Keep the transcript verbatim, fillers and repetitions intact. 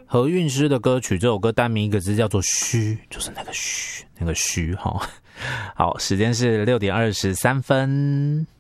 何韵诗的歌曲，这首歌单名一个字叫做虚，就是那个虚，那个虚哈。好，时间是六点二十三分。